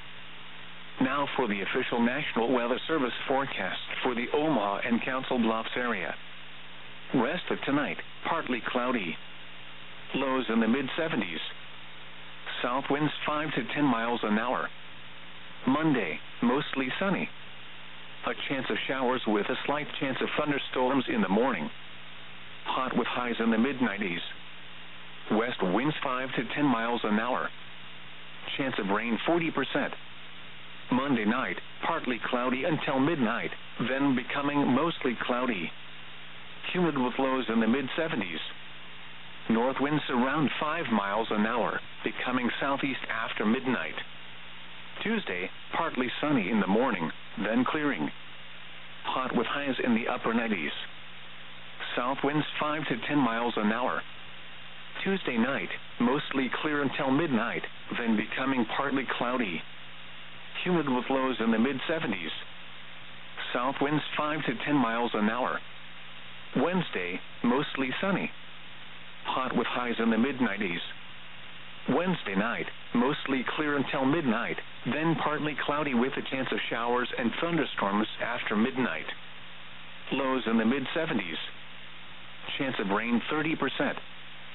Now for the official National Weather Service forecast for the Omaha and Council Bluffs area. Rest of tonight, partly cloudy. Lows in the mid seventies. South winds five to ten miles an hour. Monday, mostly sunny. A chance of showers with a slight chance of thunderstorms in the morning. Hot with highs in the mid nineties. West winds five to ten miles an hour. Chance of rain forty percent. Monday night, partly cloudy until midnight, then becoming mostly cloudy. Humid with lows in the mid seventies. North winds around five miles an hour, becoming southeast after midnight. Tuesday, partly sunny in the morning, then clearing. Hot with highs in the upper nineties. South winds five to ten miles an hour. Tuesday night, mostly clear until midnight, then becoming partly cloudy. Humid with lows in the mid seventies. South winds five to ten miles an hour. Wednesday, mostly sunny. Hot with highs in the mid nineties. Wednesday night, mostly clear until midnight, then partly cloudy with a chance of showers and thunderstorms after midnight. Lows in the mid seventies. Chance of rain thirty percent.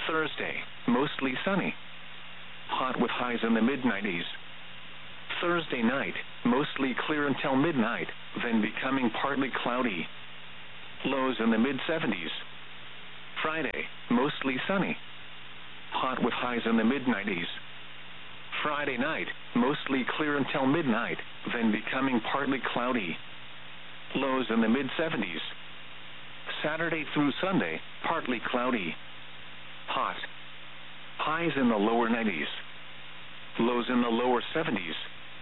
Thursday, mostly sunny. Hot with highs in the mid nineties. Thursday night, mostly clear until midnight, then becoming partly cloudy. Lows in the mid seventies. Friday, mostly sunny. Hot with highs in the mid nineties. Friday night, mostly clear until midnight, then becoming partly cloudy. Lows in the mid seventies. Saturday through Sunday, partly cloudy. Hot. Highs in the lower nineties. Lows in the lower seventies.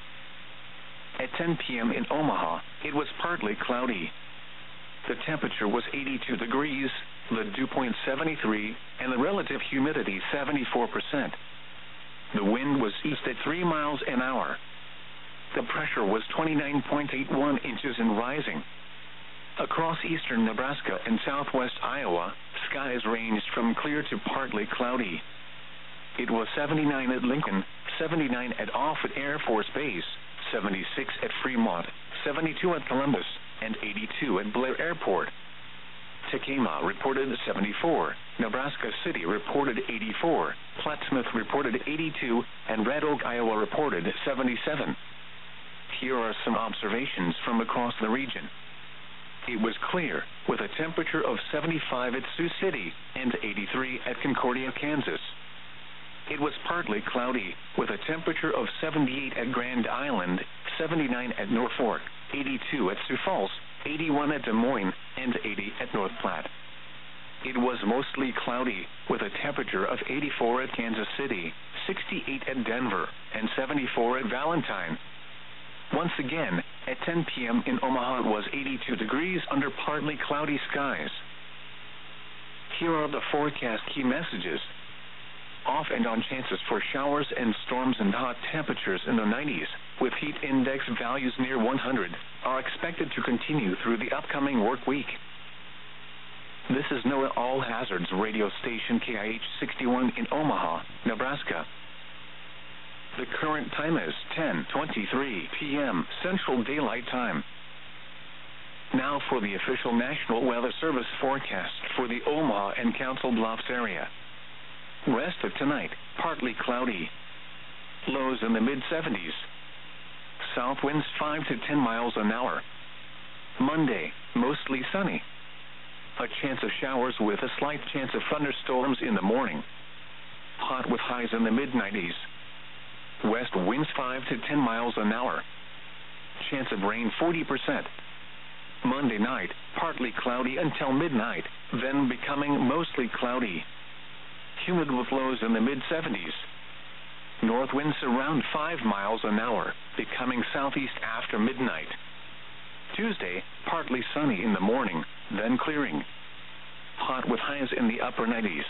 At ten p.m. in Omaha, it was partly cloudy. The temperature was eighty-two degrees, the dew point seventy-three, and the relative humidity seventy-four percent. The wind was east at three miles an hour. The pressure was twenty-nine point eight one inches and rising. Across eastern Nebraska and southwest Iowa, skies ranged from clear to partly cloudy. It was seventy-nine at Lincoln, seventy-nine at Offutt Air Force Base, seventy-six at Fremont, seventy-two at Columbus, and eighty-two at Blair Airport. Tekamah reported seventy-four, Nebraska City reported eighty-four, Plattsmouth reported eighty-two, and Red Oak, Iowa reported seventy-seven. Here are some observations from across the region. It was clear, with a temperature of seventy-five at Sioux City and eighty-three at Concordia, Kansas. It was partly cloudy, with a temperature of seventy-eight at Grand Island, seventy-nine at Norfolk, eighty-two at Sioux Falls, eighty-one at Des Moines, and eighty at North Platte. It was mostly cloudy, with a temperature of eighty-four at Kansas City, sixty-eight at Denver, and seventy-four at Valentine. Once again, at ten p.m. in Omaha it was eighty-two degrees under partly cloudy skies. Here are the forecast key messages. Off and on chances for showers and storms and hot temperatures in the nineties, with heat index values near one hundred, are expected to continue through the upcoming work week. This is NOAA All Hazards radio station K I H sixty-one in Omaha, Nebraska. The current time is ten twenty-three p.m. Central Daylight Time. Now for the official National Weather Service forecast for the Omaha and Council Bluffs area. Rest of tonight, partly cloudy. Lows in the mid seventies. South winds five to ten miles an hour. Monday, mostly sunny. A chance of showers with a slight chance of thunderstorms in the morning. Hot with highs in the mid nineties. West winds five to ten miles an hour. Chance of rain forty percent. Monday night, partly cloudy until midnight, then becoming mostly cloudy. Humid with lows in the mid seventies. North winds around five miles an hour, becoming southeast after midnight. Tuesday, partly sunny in the morning, then clearing. Hot with highs in the upper nineties.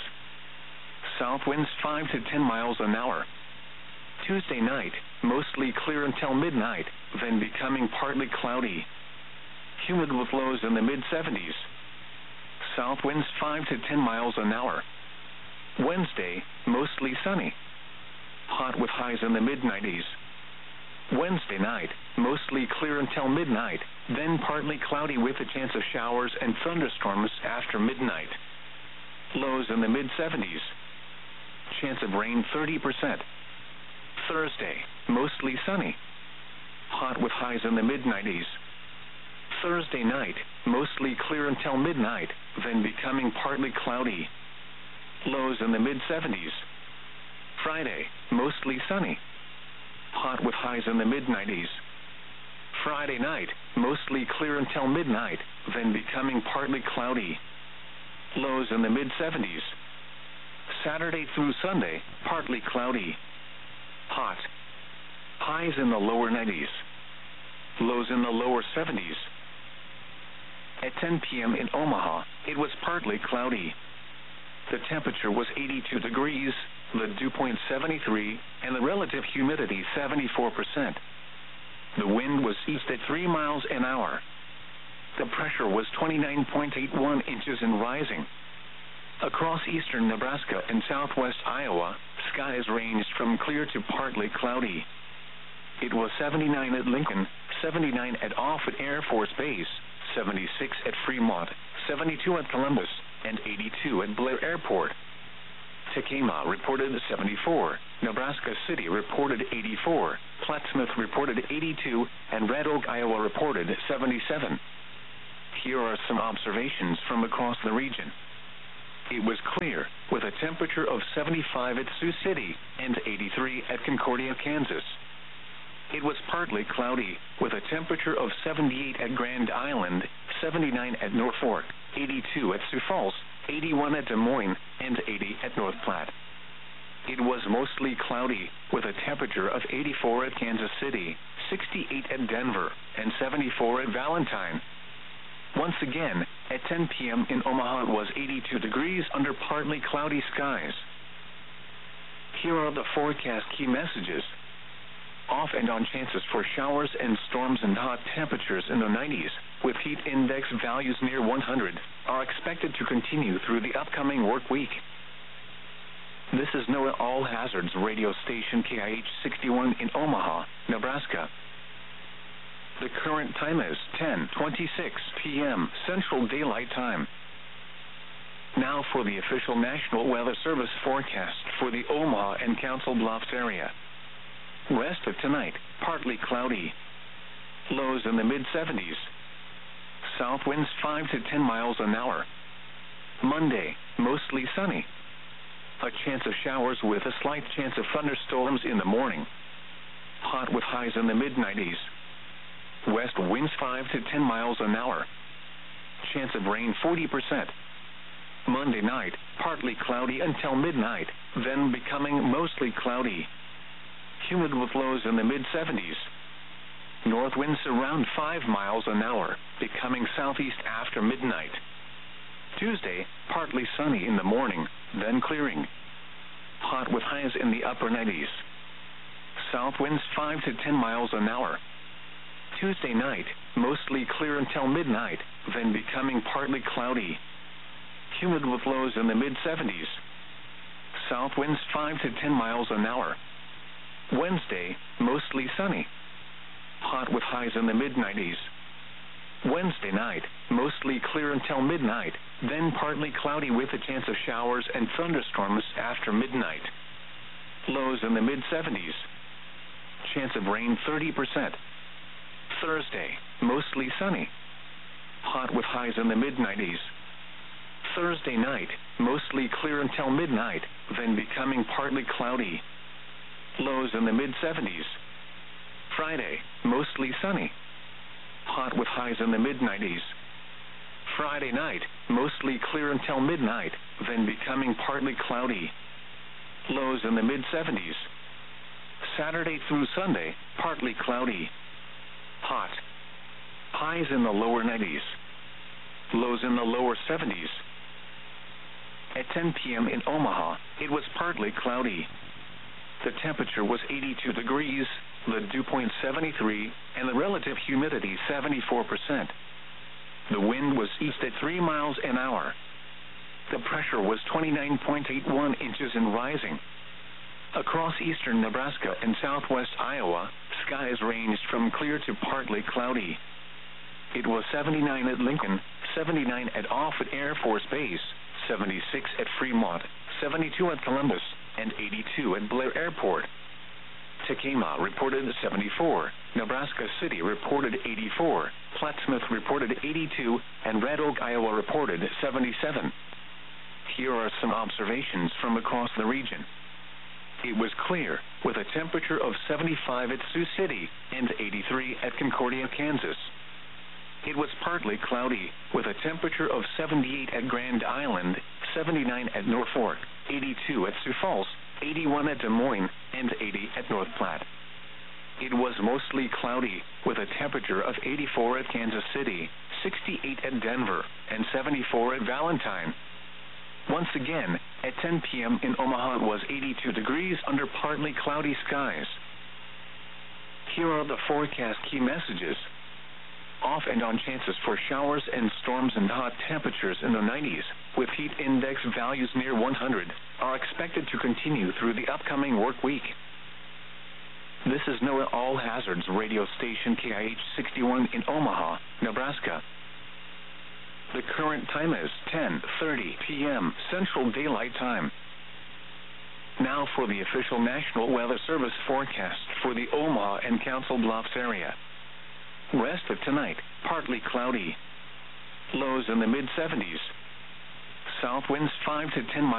South winds five to ten miles an hour. Tuesday night, mostly clear until midnight, then becoming partly cloudy. Humid with lows in the mid seventies. South winds five to ten miles an hour. Wednesday, mostly sunny. Hot with highs in the mid nineties. Wednesday night, mostly clear until midnight, then partly cloudy with a chance of showers and thunderstorms after midnight. Lows in the mid seventies. Chance of rain thirty percent. Thursday, mostly sunny. Hot with highs in the mid nineties. Thursday night, mostly clear until midnight, then becoming partly cloudy. Lows in the mid seventies. Friday, mostly sunny. Hot with highs in the mid nineties. Friday night, mostly clear until midnight, then becoming partly cloudy. Lows in the mid seventies. Saturday through Sunday, partly cloudy. Hot. Highs in the lower nineties. Lows in the lower seventies. At ten p.m. in Omaha, it was partly cloudy. The temperature was eighty-two degrees, the dew point seventy-three, and the relative humidity seventy-four percent. The wind was east at three miles an hour. The pressure was twenty-nine point eight one inches and rising. Across eastern Nebraska and southwest Iowa, skies ranged from clear to partly cloudy. It was seventy-nine at Lincoln, seventy-nine at Offutt Air Force Base, seventy-six at Fremont, seventy-two at Columbus, and eighty-two at Blair Airport. Tekamah reported seventy-four, Nebraska City reported eighty-four, Plattsmouth reported eighty-two, and Red Oak, Iowa reported seventy-seven. Here are some observations from across the region. It was clear, with a temperature of seventy-five at Sioux City and eighty-three at Concordia, Kansas. It was partly cloudy, with a temperature of seventy-eight at Grand Island, seventy-nine at Norfolk, eighty-two at Sioux Falls, eighty-one at Des Moines, and eighty at North Platte. It was mostly cloudy, with a temperature of eighty-four at Kansas City, sixty-eight at Denver, and seventy-four at Valentine. Once again, at ten p.m. in Omaha it was eighty-two degrees under partly cloudy skies. Here are the forecast key messages. Off and on chances for showers and storms and hot temperatures in the nineties, with heat index values near one hundred, are expected to continue through the upcoming work week. This is NOAA All Hazards radio station K I H sixty-one in Omaha, Nebraska. The current time is ten twenty-six p.m. Central Daylight Time. Now for the official National Weather Service forecast for the Omaha and Council Bluffs area. Rest of tonight, partly cloudy. Lows in the mid seventies. South winds five to ten miles an hour. Monday, mostly sunny. A chance of showers with a slight chance of thunderstorms in the morning. Hot with highs in the mid nineties. West winds five to ten miles an hour. Chance of rain forty percent. Monday night, partly cloudy until midnight, then becoming mostly cloudy. Humid with lows in the mid seventies. North winds around five miles an hour, becoming southeast after midnight. Tuesday, partly sunny in the morning, then clearing. Hot with highs in the upper nineties. South winds five to ten miles an hour. Tuesday night, mostly clear until midnight, then becoming partly cloudy. Humid with lows in the mid seventies. South winds five to ten miles an hour. Wednesday, mostly sunny. Hot with highs in the mid nineties. Wednesday night, mostly clear until midnight, then partly cloudy with a chance of showers and thunderstorms after midnight. Lows in the mid seventies. Chance of rain thirty percent. Thursday, mostly sunny. Hot with highs in the mid nineties. Thursday night, mostly clear until midnight, then becoming partly cloudy. Lows in the mid seventies. Friday, mostly sunny. Hot with highs in the mid nineties. Friday night, mostly clear until midnight, then becoming partly cloudy. Lows in the mid seventies. Saturday through Sunday, partly cloudy. Hot. Highs in the lower nineties. Lows in the lower seventies. At ten p.m. in Omaha, it was partly cloudy. The temperature was eighty-two degrees, the dew point seventy-three, and the relative humidity seventy-four percent. The wind was east at three miles an hour. The pressure was twenty-nine point eight one inches and rising. Across eastern Nebraska and southwest Iowa, skies ranged from clear to partly cloudy. It was seventy-nine at Lincoln, seventy-nine at Offutt Air Force Base, seventy-six at Fremont, seventy-two at Columbus, and eighty-two at Blair Airport. Tekamah reported seventy-four, Nebraska City reported eighty-four, Plattsmouth reported eighty-two, and Red Oak, Iowa reported seventy-seven. Here are some observations from across the region. It was clear, with a temperature of seventy-five at Sioux City and eighty-three at Concordia, Kansas. It was partly cloudy, with a temperature of seventy-eight at Grand Island, seventy-nine at Norfolk, eighty-two at Sioux Falls, eighty-one at Des Moines, and eighty at North Platte. It was mostly cloudy, with a temperature of eighty-four at Kansas City, sixty-eight at Denver, and seventy-four at Valentine. Once again, at ten p.m. in Omaha it was eighty-two degrees under partly cloudy skies. Here are the forecast key messages. Off and on chances for showers and storms and hot temperatures in the nineties, with heat index values near one hundred, are expected to continue through the upcoming work week. This is NOAA All Hazards radio station K I H sixty-one in Omaha, Nebraska. The current time is ten thirty p.m. Central Daylight Time. Now for the official National Weather Service forecast for the Omaha and Council Bluffs area. Rest of tonight, partly cloudy. Lows in the mid seventies. South winds five to ten miles